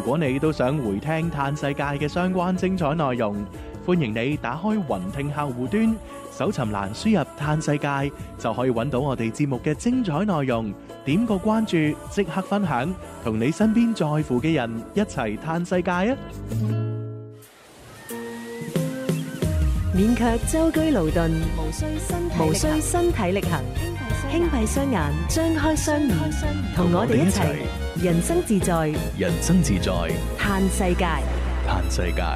果你都想回聽嘆世界嘅相關精彩內容，歡迎你打開雲聽客戶端，搜尋欄輸入嘆世界，就可以揾到我哋節目嘅精彩內容。點個關注，即刻分享，同你身邊在乎嘅人一齊嘆世界啊！ 免卻舟車勞頓，無需身體力行，輕閉雙眼，張開雙耳，同我哋一齊人生自在， 人生自在， 嘆世界。 嘆世界。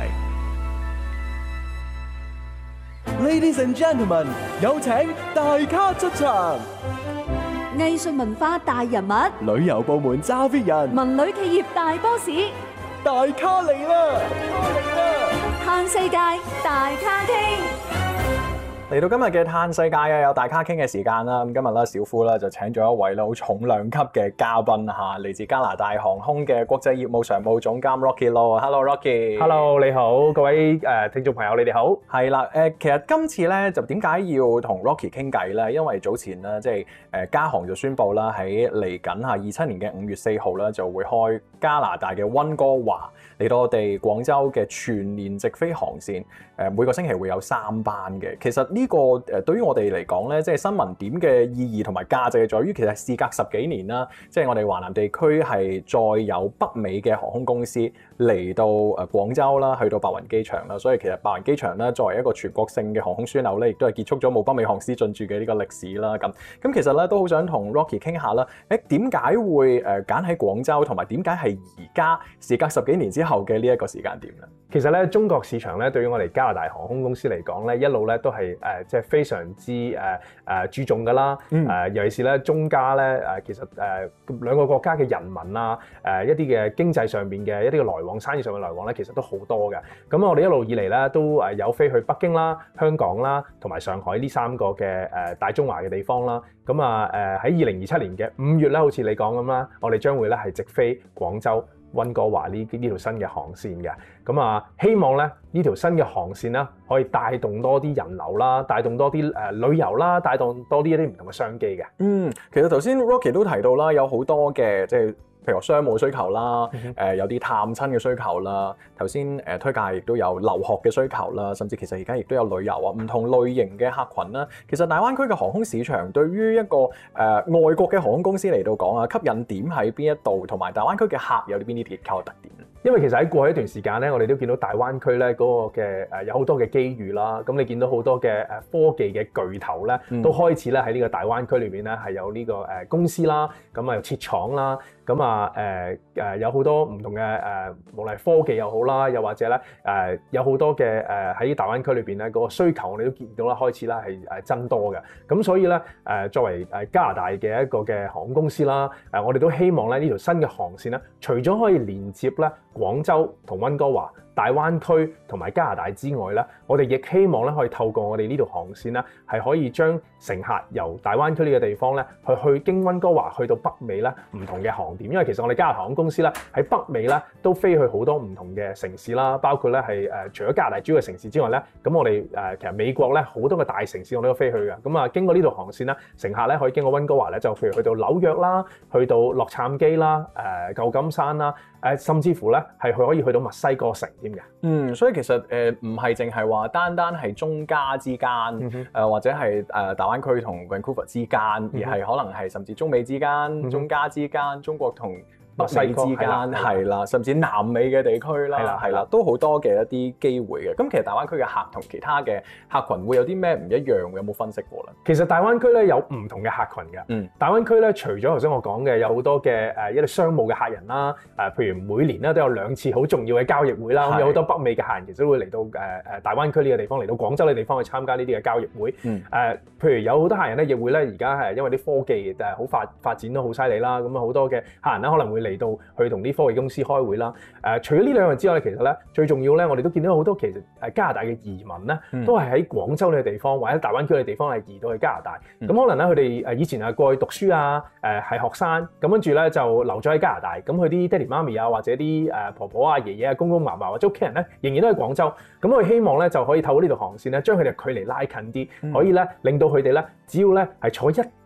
Ladies and gentlemen， 有請大咖出場。 藝術文化大人物， 旅遊部門揸 fit 人， 文旅企業大 boss， 大咖嚟啦！ 嘆世界大咖傾。 嚟到今日嘅嘆世界啊，有大咖傾嘅時間啦。咁今日咧，小夫咧就請咗一位好重量級嘅嘉賓嚇，嚟自加拿大航空嘅國際業務常務總監 Rocky Low。Hello Rocky。Hello， 你好，各位聽眾朋友，你哋好。 係啦，其實今次咧就點解要同 Rocky 傾偈咧？因為早前咧即係加航就宣布啦，喺嚟緊嚇27年嘅5月4號咧就會開加拿大嘅溫哥華嚟到我哋廣州嘅全年直飛航線。每個星期會有3班嘅。其實呢個對於我哋嚟講咧，即係新聞點嘅意義同埋價值係在於，其實事隔10幾年啦，即係我哋華南地區係再有北美嘅航空公司嚟到廣州啦，去到白雲機場啦，所以其實白雲機場咧作為一個全國性嘅航空樞紐咧，亦都係結束咗冇北美航師進駐嘅呢個歷史啦。咁其實咧都好想同 Rocky 傾下啦，點解會揀喺廣州，同埋點解係而家事隔10幾年之後嘅呢一個時間點咧？ 其實咧，中國市場咧對於我哋加拿大航空公司嚟講咧，一路咧都係即係非常之注重㗎啦。尤其是咧中加咧其實兩個國家嘅人民啊，一啲嘅經濟上邊嘅一啲嘅來往、生意上嘅來往咧，其實都好多嘅。咁我哋一路以嚟咧都有飛去北京啦、香港啦同埋上海呢3個嘅大中華嘅地方啦。咁喺2027年嘅5月咧，好似你講咁啦，我哋將會咧係直飛廣州溫哥華呢條新嘅航線嘅。咁希望咧呢條新嘅航線啦，可以帶動多啲人流啦，帶動多啲旅遊啦，帶動多啲一啲唔同嘅商機嘅。 其實頭先 Rocky 都提到啦，有好多嘅即係譬如商務需求啦，有啲探親嘅需求啦，頭先推介亦都有留學嘅需求啦，甚至其實而家亦都有旅遊啊，唔同類型嘅客群啦。其實大灣區嘅航空市場對於一個外國嘅航空公司嚟到講啊，吸引點喺邊一度，同埋大灣區嘅客有啲邊啲結構特點？ 因為其實喺過去一段時間咧，我哋都見到大灣區咧嗰個嘅有好多嘅機遇啦。咁你見到好多嘅科技嘅巨頭咧，都開始咧喺呢個大灣區裏邊咧係有呢個公司啦，咁又設廠啦。咁有好多唔同嘅無論係科技又好啦，又或者咧有好多嘅喺大灣區裏邊咧嗰個需求，我哋都見到啦，開始啦係增多嘅。咁所以咧作為加拿大嘅一個嘅航空公司啦，我哋都希望咧呢條新嘅航線咧，除咗可以連接咧廣州同溫哥華、大灣區同埋加拿大之外咧，我哋亦希望咧可以透過我哋呢條航線咧，係可以將乘客由大灣區呢個地方咧去經溫哥華去到北美咧唔同嘅航點，因為其實我哋加拿大航空公司咧喺北美咧都飛去好多唔同嘅城市啦，包括咧係除咗加拿大主要嘅城市之外咧，咁我哋其實美國咧好多個大城市我哋都飛去嘅。咁經過呢條航線咧，乘客咧可以經過溫哥華咧，就譬如去到紐約啦，去到洛杉磯啦、舊金山啦，甚至乎咧係可以去到墨西哥城添嘅。 所以其實唔係淨係話單係中加之間，或者係大灣區同 Vancouver 之間，而係可能係甚至中美之間、中加之間、中國同北美之間係啦，甚至南美嘅地區啦，係啦，都好多嘅一啲機會嘅。咁其實大灣區嘅客同其他嘅客群會有啲咩唔一樣？有冇分析過咧？ 其實大灣區咧有唔同嘅客群嘅。大灣區咧除咗頭先我講嘅有好多嘅一啲商務嘅客人啦，譬如每年咧都有2次好重要嘅交易會啦，咁有好多北美嘅客人其實都會嚟到大灣區呢個地方，嚟到廣州呢個地方去參加呢啲嘅交易會。譬如有好多客人咧亦會咧而家係因為啲科技好發展都好犀利啦，咁好多嘅客人咧可能會嚟到去同啲科技公司開會啦。除咗呢2樣之外，其實咧最重要咧，我哋都見到好多其實加拿大嘅移民咧，都係喺廣州呢個地方或者大灣區嘅地方係移到去加拿大。咁可能咧佢哋以前係過去讀書啊，係學生，咁跟住咧就留咗喺加拿大。咁佢啲爹哋媽咪啊，或者啲婆婆啊、爺爺啊、公公嫲嫲或者屋企人咧，仍然都喺廣州。咁佢希望咧就可以透過呢條航線咧，將佢哋距離拉近啲，可以咧令到佢哋咧只要咧係坐一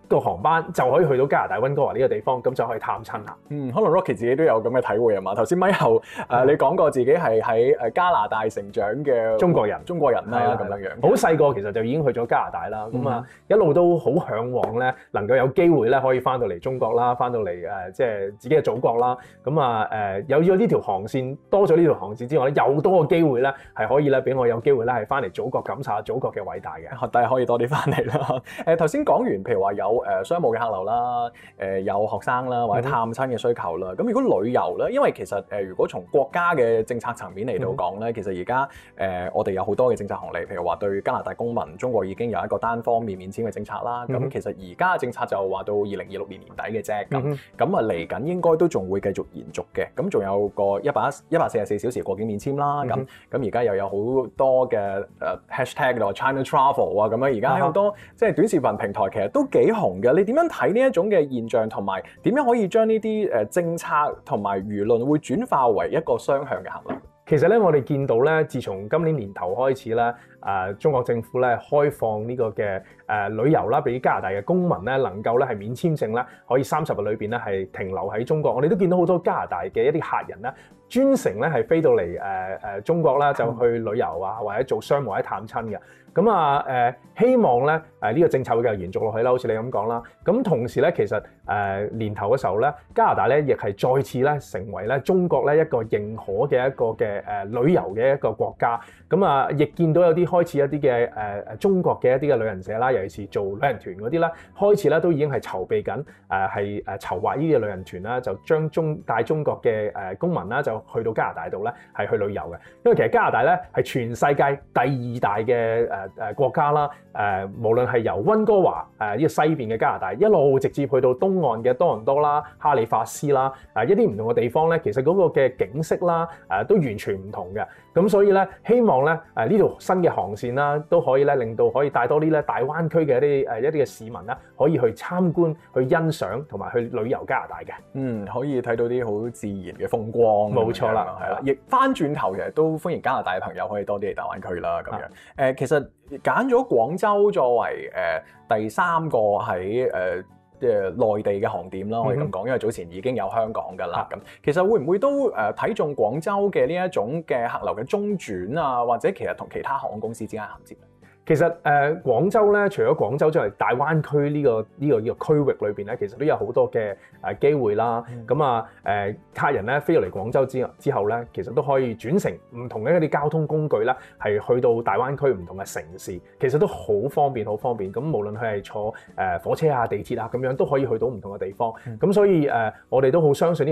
個航班就可以去到加拿大溫哥華呢個地方，咁就可以探親啦。 可能 Rocky 自己都有咁嘅體會啊嘛。頭先咪後你講過自己係喺加拿大成長嘅中國人啦，咁樣樣。 好細個其實就已經去咗加拿大啦，咁啊一路都好嚮往咧，能夠有機會咧可以翻到嚟中國啦，翻到嚟即係自己嘅祖國啦。咁啊有咗呢條航線，多咗呢條航線之外咧，又多個機會咧係可以咧俾我有機會咧係翻嚟祖國感受下祖國嘅偉大嘅。 但係可以多啲翻嚟啦。頭先講完，譬如話有商務嘅客流啦，有學生啦，或者探親嘅需求啦。咁如果旅遊咧，因為其實如果從國家嘅政策層面嚟到講咧，其實而家我哋有好多嘅政策紅利，譬如話對加拿大公民，中國已經有一個單方面免簽嘅政策啦。咁其實而家嘅政策就話到2026年年底嘅啫。咁啊嚟緊應該都仲會繼續延續嘅。咁仲有個144小時過境免簽啦。咁而家又有好多嘅hashtag 就話 China Travel 啊，咁樣而家喺好多即係短視頻平台其實都幾紅嘅。你點樣睇呢一種嘅現象，同埋點樣可以將呢啲政策同埋輿論會轉化為一個雙向嘅行動？ 其實咧，我哋見到咧，自從今年年頭開始咧，中國政府咧開放呢個嘅旅遊啦，俾加拿大嘅公民咧，能夠咧係免簽證咧，可以30日裏邊咧係停留喺中國。我哋都見到好多加拿大嘅一啲客人咧，專程咧係飛到嚟中國啦，就去旅遊啊，或者做商務或者探親嘅。咁希望咧呢個政策會繼續延續落去啦，好似你咁講啦。咁同時咧，其實年頭嘅時候咧，加拿大咧亦係再次咧成為咧中國咧一個認可嘅一個嘅旅遊嘅一個國家。咁亦見到有啲開始一啲嘅中國嘅一啲嘅旅行社啦，尤其是做旅行團嗰啲啦，開始咧都已經係籌備緊籌劃呢啲嘅旅行團啦，就將帶中國嘅公民啦，就去到加拿大度咧係去旅遊嘅。因為其實加拿大咧係全世界第2大嘅國家啦。無論係由溫哥華呢個西邊嘅加拿大一路直接去到東岸嘅多倫多啦、哈利法斯啦，一啲唔同嘅地方咧，其實嗰個嘅景色啦都完全唔同嘅。咁所以咧，希望咧呢條新嘅航線啦，都可以咧令到可以帶多啲咧大灣區嘅一啲嘅市民啦，可以去參觀、去欣賞同埋去旅遊加拿大嘅。 可以睇到啲好自然嘅風光。冇錯啦，係啦。亦翻轉頭其實都歡迎加拿大嘅朋友可以多啲嚟大灣區啦。咁樣其實揀咗廣州作為第3個喺內地嘅航點啦，可以咁講，因為早前已經有香港㗎啦。咁其實會唔會都睇中廣州嘅呢一種嘅客流嘅中轉啊，或者其實同其他航空公司之間銜接？ 其實廣州咧，除咗廣州之外，大灣區呢個區域裏邊咧，其實都有好多嘅機會啦。咁客人咧飛到嚟廣州之後咧，其實都可以轉乘唔同嘅一啲交通工具咧，係去到大灣區唔同嘅城市，其實都好方便，好方便。咁無論佢係坐火車啊、地鐵啊咁樣，都可以去到唔同嘅地方。咁所以我哋都好相信呢